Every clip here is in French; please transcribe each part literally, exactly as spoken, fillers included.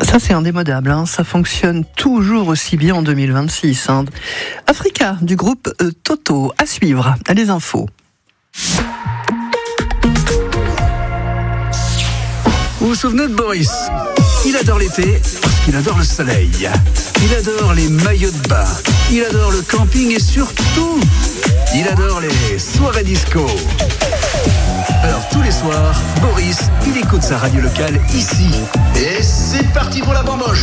Ça, c'est indémodable, hein. Ça fonctionne toujours aussi bien en deux mille vingt-six. Hein. Africa, du groupe euh, Toto, à suivre. Les infos. Vous vous souvenez de Boris ? Il adore l'été parce qu'il adore le soleil. Il adore les maillots de bain. Il adore le camping et surtout, il adore les soirées disco. Alors tous les soirs, Boris, il écoute sa radio locale ici. Et c'est parti pour la bamboche.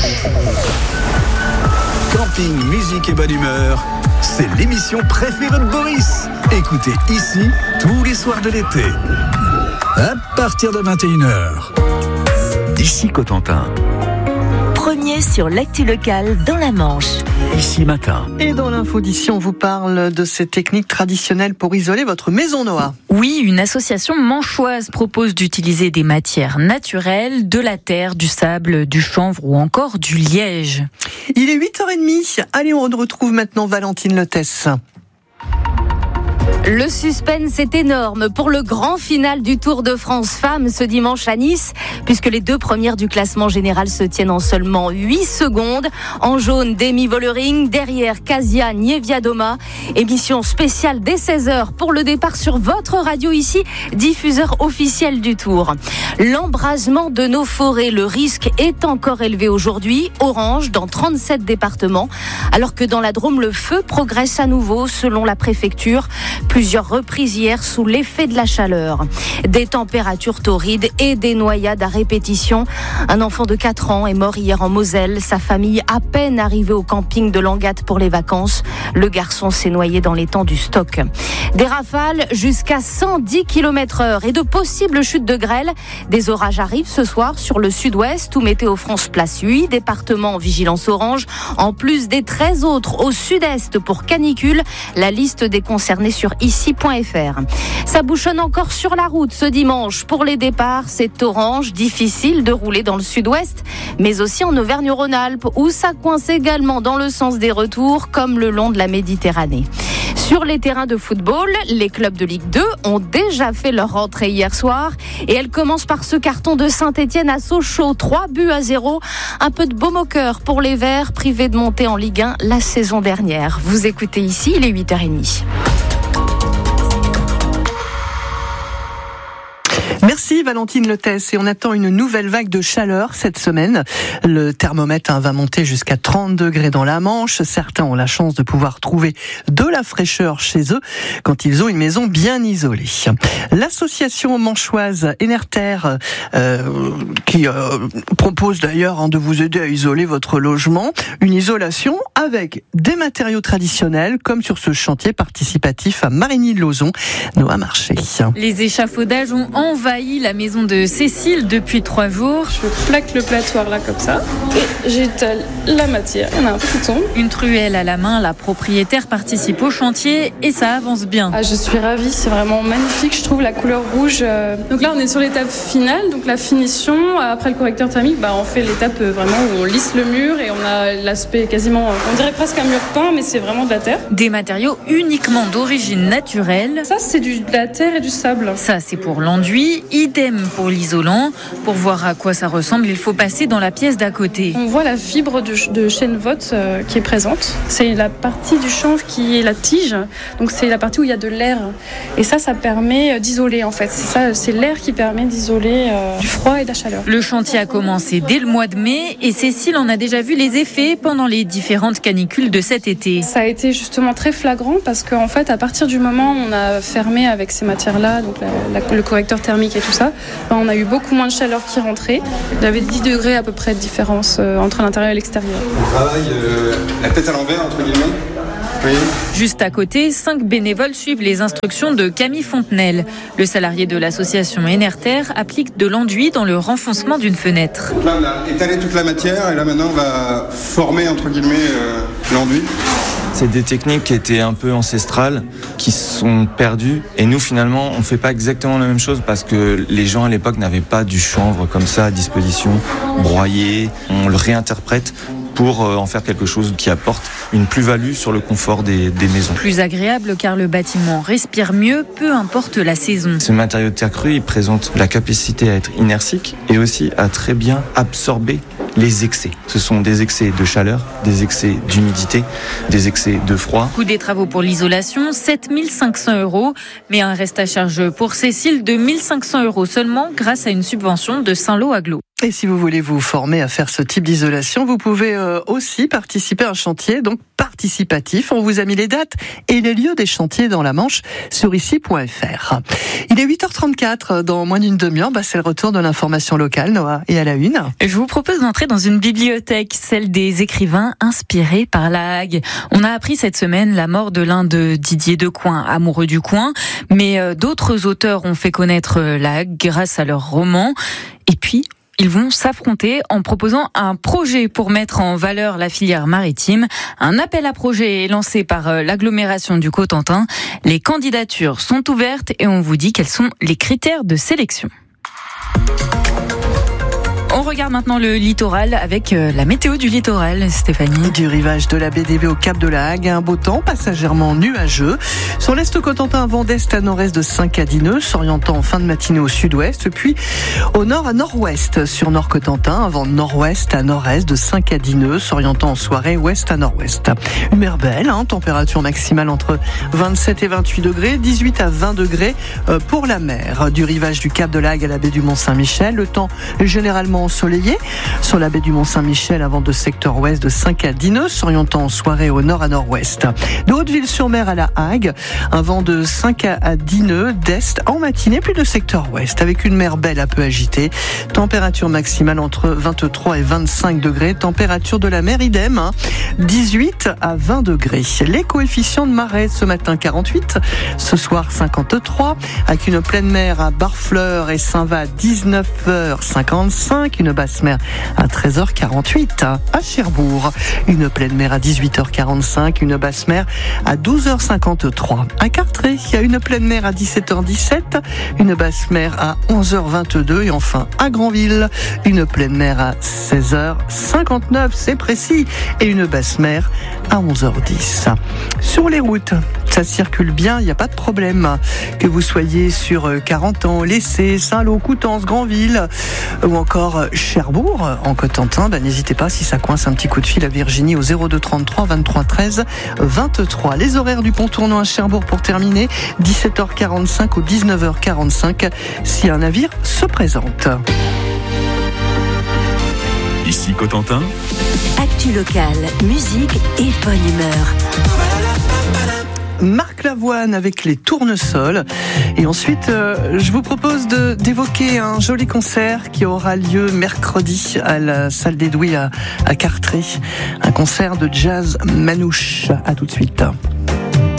Camping, musique et bonne humeur, c'est l'émission préférée de Boris. Écoutez ici tous les soirs de l'été. À partir de vingt et une heures. Ici Cotentin. Premier sur l'actu locale dans la Manche. Ici Matin. Et dans l'info d'ici, on vous parle de ces techniques traditionnelles pour isoler votre maison, Noah. Oui, une association manchoise propose d'utiliser des matières naturelles, de la terre, du sable, du chanvre ou encore du liège. Il est huit heures trente. Allez, on retrouve maintenant Valentine Lotès. Le suspense est énorme pour le grand final du Tour de France Femmes ce dimanche à Nice, puisque les deux premières du classement général se tiennent en seulement huit secondes. En jaune, Demi Vollering, derrière Kasia Niewiadoma. Émission spéciale dès seize heures pour le départ sur votre radio ici, diffuseur officiel du Tour. L'embrasement de nos forêts, le risque est encore élevé aujourd'hui, orange dans trente-sept départements, alors que dans la Drôme, le feu progresse à nouveau selon la préfecture. Plusieurs reprises hier sous l'effet de la chaleur. Des températures torrides et des noyades à répétition. Un enfant de quatre ans est mort hier en Moselle. Sa famille à peine arrivée au camping de Langatte pour les vacances. Le garçon s'est noyé dans l'étang du Stock. Des rafales jusqu'à cent dix kilomètres heure et de possibles chutes de grêle. Des orages arrivent ce soir sur le sud-ouest où Météo France place huit départements en vigilance orange. En plus des treize autres au sud-est pour canicule. La liste des concernés sur ici point f r. Ça bouchonne encore sur la route ce dimanche. Pour les départs, c'est orange, difficile de rouler dans le sud-ouest, mais aussi en Auvergne-Rhône-Alpes, où ça coince également dans le sens des retours, comme le long de la Méditerranée. Sur les terrains de football, les clubs de Ligue deux ont déjà fait leur rentrée hier soir et elle commence par ce carton de Saint-Étienne à Sochaux, trois buts à zéro. Un peu de baume au cœur pour les Verts, privés de monter en Ligue un la saison dernière. Vous écoutez ici, il est huit heures trente. Merci Valentine Lotès, et on attend une nouvelle vague de chaleur cette semaine. Le thermomètre hein, va monter jusqu'à trente degrés dans la Manche. Certains ont la chance de pouvoir trouver de la fraîcheur chez eux quand ils ont une maison bien isolée. L'association manchoise Enerter, euh, qui euh, propose d'ailleurs hein, de vous aider à isoler votre logement, une isolation avec des matériaux traditionnels, comme sur ce chantier participatif à Marigny-de-Lauzon. Noah Marché. Les échafaudages ont envahi la maison de Cécile depuis trois jours. Je plaque le platoir là comme ça et j'étale la matière. Il y en a un peu qui tombe. Une truelle à la main, la propriétaire participe au chantier et ça avance bien. Ah, je suis ravie, c'est vraiment magnifique. Je trouve la couleur rouge. Donc là, on est sur l'étape finale, donc la finition. Après le correcteur thermique, bah, on fait l'étape vraiment où on lisse le mur et on a l'aspect quasiment, on dirait presque un mur peint, mais c'est vraiment de la terre. Des matériaux uniquement d'origine naturelle. Ça, c'est du, de la terre et du sable. Ça, c'est pour l'enduit. Idem pour l'isolant. Pour voir à quoi ça ressemble, il faut passer dans la pièce d'à côté. On voit la fibre de, de chêne vote euh, qui est présente. C'est la partie du chanvre qui est la tige. Donc c'est la partie où il y a de l'air. Et ça, ça permet d'isoler en fait. C'est ça, c'est l'air qui permet d'isoler euh, du froid et de la chaleur. Le chantier a commencé dès le mois de mai et Cécile en a déjà vu les effets pendant les différentes canicules de cet été. Ça a été justement très flagrant parce qu'en fait, à partir du moment où on a fermé avec ces matières-là, donc la, la, le correcteur thermique et tout ça, ben on a eu beaucoup moins de chaleur qui rentrait. Il y avait dix degrés à peu près de différence euh, entre l'intérieur et l'extérieur. On travaille euh, la tête à l'envers, entre guillemets. Oui. Juste à côté, cinq bénévoles suivent les instructions de Camille Fontenelle. Le salarié de l'association Enerter applique de l'enduit dans le renfoncement d'une fenêtre. Donc là, on a étalé toute la matière et là maintenant, on va former, entre guillemets, euh, l'enduit. C'est des techniques qui étaient un peu ancestrales, qui sont perdues. Et nous, finalement, on ne fait pas exactement la même chose parce que les gens à l'époque n'avaient pas du chanvre comme ça à disposition, broyé. On le réinterprète pour en faire quelque chose qui apporte une plus-value sur le confort des, des maisons. Plus agréable car le bâtiment respire mieux, peu importe la saison. Ce matériau de terre crue, il présente la capacité à être inertique et aussi à très bien absorber les excès. Ce sont des excès de chaleur, des excès d'humidité, des excès de froid. Coût des travaux pour l'isolation, sept mille cinq cents euros, mais un reste à charge pour Cécile de mille cinq cents euros seulement grâce à une subvention de Saint-Lô Agglo. Et si vous voulez vous former à faire ce type d'isolation, vous pouvez euh, aussi participer à un chantier, donc participatif. On vous a mis les dates et les lieux des chantiers dans la Manche sur ici point f r. Il est huit heures trente-quatre, dans moins d'une demi-heure, bah c'est le retour de l'information locale, Noah, et à la une. Je vous propose d'entrer dans une bibliothèque, celle des écrivains inspirés par la Hague. On a appris cette semaine la mort de l'un de Didier Decoing, amoureux du coin, mais d'autres auteurs ont fait connaître la Hague grâce à leurs romans. Et puis, ils vont s'affronter en proposant un projet pour mettre en valeur la filière maritime. Un appel à projet est lancé par l'agglomération du Cotentin. Les candidatures sont ouvertes et on vous dit quels sont les critères de sélection. On regarde maintenant le littoral avec la météo du littoral, Stéphanie. Du rivage de la baie d'Évé au cap de la Hague, un beau temps passagèrement nuageux. Sur l'est Cotentin, un vent d'est à nord-est de cinq à dix nœuds, s'orientant en fin de matinée au sud-ouest. Puis au nord à nord-ouest, sur nord Cotentin, un vent nord-ouest à nord-est de cinq à dix nœuds, s'orientant en soirée ouest à nord-ouest. Une mer belle, hein, température maximale entre vingt-sept et vingt-huit degrés, dix-huit à vingt degrés pour la mer. Du rivage du cap de la Hague à la baie du Mont-Saint-Michel, le temps est généralement ensoleillé. Sur la baie du Mont-Saint-Michel, un vent de secteur ouest de cinq à dix nœuds, s'orientant en soirée au nord à nord-ouest. De Hauteville-sur-Mer à la Hague, un vent de cinq à dix nœuds d'est en matinée, plus de secteur ouest, avec une mer belle un peu agitée. Température maximale entre vingt-trois et vingt-cinq degrés. Température de la mer, idem, hein, dix-huit à vingt degrés. Les coefficients de marée ce matin, quarante-huit. Ce soir, cinquante-trois. Avec une pleine mer à Barfleur et Saint-Va à dix-neuf heures cinquante-cinq. Une basse mer à treize heures quarante-huit. À Cherbourg, une pleine mer à dix-huit heures quarante-cinq. Une basse mer à douze heures cinquante-trois. À Cartré, il y a une pleine mer à dix-sept heures dix-sept. Une basse mer à onze heures vingt-deux. Et enfin, à Granville, une pleine mer à seize heures cinquante-neuf. C'est précis. Et une basse mer à onze heures dix. Sur les routes, ça circule bien, il n'y a pas de problème. Que vous soyez sur Carentan, Lessé, Saint-Lô, Coutances, Granville ou encore Cherbourg en Cotentin, ben n'hésitez pas, si ça coince, un petit coup de fil à Virginie au zéro deux trente-trois vingt-trois treize vingt-trois. Les horaires du pont tournant à Cherbourg pour terminer, dix-sept heures quarante-cinq ou dix-neuf heures quarante-cinq si un navire se présente. Ici Cotentin. Actu locale, musique et bonne humeur. Marc Lavoine avec les Tournesols. Et ensuite, euh, je vous propose de, d'évoquer un joli concert qui aura lieu mercredi à la salle d'Edoui à, à Cartré. Un concert de jazz manouche. À tout de suite.